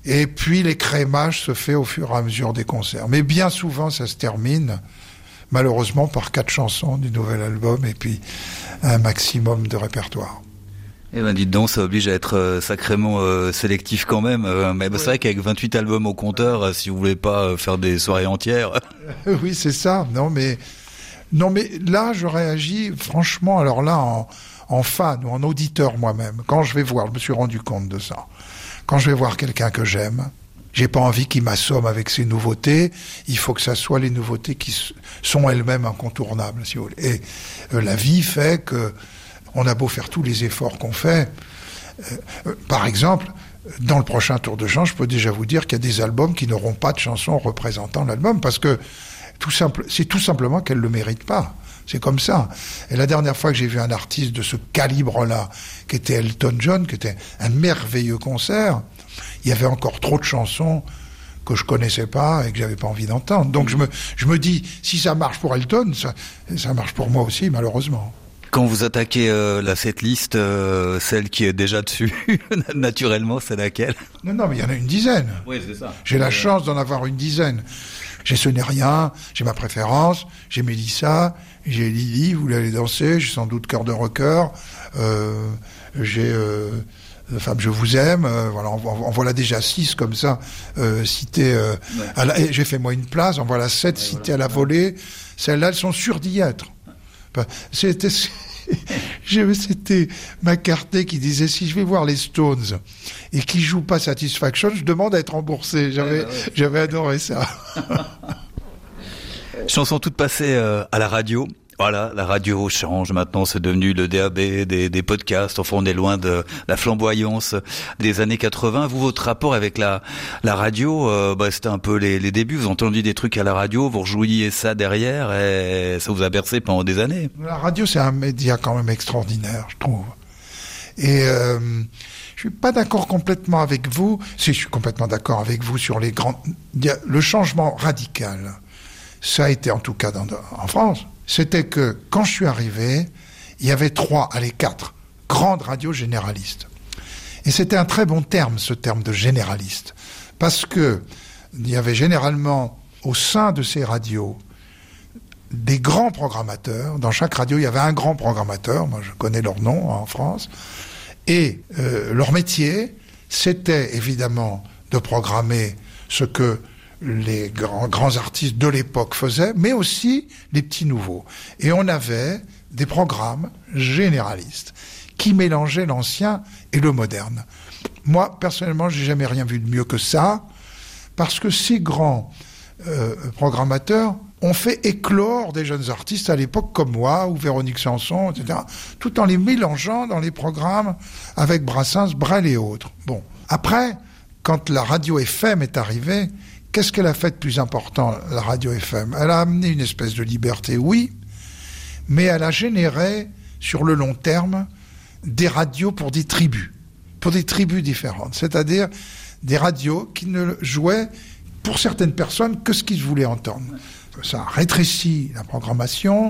Et puis l'écrémage se fait au fur et à mesure des concerts. Mais bien souvent, ça se termine, malheureusement, par 4 chansons du nouvel album et puis un maximum de répertoire. Eh ben dites donc, ça oblige à être sacrément sélectif quand même. Mais c'est vrai qu'avec 28 albums au compteur, si vous voulez pas faire des soirées entières... Oui, c'est ça. Non, mais là, je réagis franchement, alors là, en fan ou en auditeur moi-même. Quand je vais voir, je me suis rendu compte de ça. Quand je vais voir quelqu'un que j'aime, j'ai pas envie qu'il m'assomme avec ses nouveautés. Il faut que ça soit les nouveautés qui sont elles-mêmes incontournables, si vous voulez. Et la vie fait que on a beau faire tous les efforts qu'on fait. Par exemple, dans le prochain Tour de Chant, je peux déjà vous dire qu'il y a des albums qui n'auront pas de chansons représentant l'album parce que c'est tout simplement qu'elles le méritent pas. C'est comme ça. Et la dernière fois que j'ai vu un artiste de ce calibre-là, qui était Elton John, qui était un merveilleux concert, il y avait encore trop de chansons que je connaissais pas et que j'avais pas envie d'entendre. Donc je me dis, si ça marche pour Elton, ça marche pour moi aussi, malheureusement. Quand vous attaquez la setlist, celle qui est déjà dessus, naturellement, c'est laquelle ? Non, mais il y en a une dizaine. Oui, c'est ça. J'ai la chance d'en avoir une dizaine. J'ai Ce n'est rien, j'ai ma préférence, j'ai Mélissa, j'ai Lily, vous voulez aller danser, j'ai sans doute Cœur de rocker, j'ai Femme je vous aime, voilà, en voilà déjà 6 comme ça, cités, ouais. J'ai fait moi une place, en voilà 7 citées à la volée, celles-là elles sont sûres d'y être. C'était McCartney qui disait si je vais voir les Stones et qu'ils jouent pas Satisfaction, je demande à être remboursé. J'avais adoré ça. Chanson toute passée à la radio. Voilà, la radio change maintenant, c'est devenu le DAB, des podcasts. Enfin, on est loin de la flamboyance des années 80. Vous, votre rapport avec la radio, c'était un peu les débuts. Vous avez entendu des trucs à la radio, vous rejouiez ça derrière et ça vous a bercé pendant des années. La radio, c'est un média quand même extraordinaire, je trouve. Et je suis pas d'accord complètement avec vous. Si, je suis complètement d'accord avec vous sur le changement radical. Ça a été en tout cas en France. C'était que, quand je suis arrivé, il y avait 4 grandes radios généralistes. Et c'était un très bon terme, ce terme de généraliste. Parce que, il y avait généralement, au sein de ces radios, des grands programmateurs. Dans chaque radio, il y avait un grand programmateur. Moi, je connais leur nom en France. Et leur métier, c'était évidemment de programmer ce que les grands artistes de l'époque faisaient, mais aussi les petits nouveaux. Et on avait des programmes généralistes qui mélangeaient l'ancien et le moderne. Moi, personnellement, j'ai jamais rien vu de mieux que ça, parce que ces grands programmateurs ont fait éclore des jeunes artistes à l'époque comme moi, ou Véronique Sanson, etc., tout en les mélangeant dans les programmes avec Brassens, Brel et autres. Bon. Après, quand la radio FM est arrivée, qu'est-ce qu'elle a fait de plus important, la radio FM ? Elle a amené une espèce de liberté, oui, mais elle a généré, sur le long terme, des radios pour des tribus différentes. C'est-à-dire des radios qui ne jouaient, pour certaines personnes, que ce qu'ils voulaient entendre. Ça a rétréci la programmation,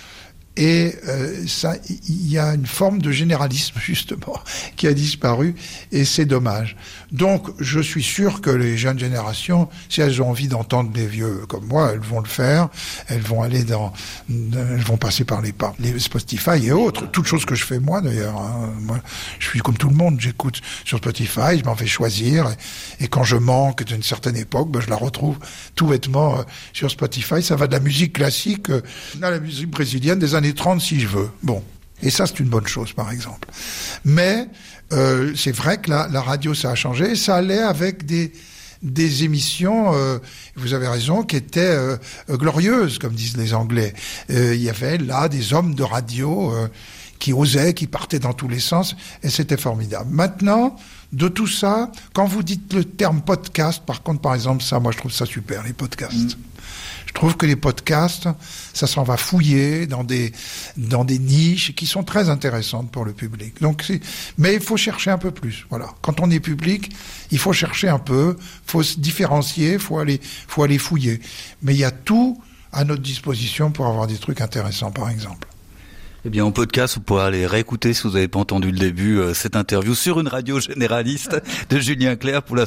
et il y a une forme de généralisme, justement, qui a disparu, et c'est dommage. Donc, je suis sûr que les jeunes générations, si elles ont envie d'entendre des vieux comme moi, elles vont le faire. Elles vont elles vont passer par les Spotify et autres. Toutes choses que je fais moi, d'ailleurs. Hein. Moi, je suis comme tout le monde. J'écoute sur Spotify, je m'en fais choisir. Et quand je manque d'une certaine époque, je la retrouve tout bêtement sur Spotify. Ça va de la musique classique à la musique brésilienne des années 30, si je veux. Bon. Et ça, c'est une bonne chose, par exemple. Mais c'est vrai que la radio, ça a changé. Ça allait avec des émissions, vous avez raison, qui étaient glorieuses, comme disent les Anglais. Il y avait là des hommes de radio qui osaient, qui partaient dans tous les sens, et c'était formidable. Maintenant, de tout ça, quand vous dites le terme podcast, par contre, par exemple, ça, moi, je trouve ça super, les podcasts. Je trouve que les podcasts, ça s'en va fouiller dans des niches qui sont très intéressantes pour le public. Mais il faut chercher un peu plus. Voilà. Quand on est public, il faut chercher un peu, faut se différencier, faut aller fouiller. Mais il y a tout à notre disposition pour avoir des trucs intéressants, par exemple. Eh bien, en podcast, vous pourrez aller réécouter, si vous n'avez pas entendu le début, cette interview sur une radio généraliste de Julien Clerc pour la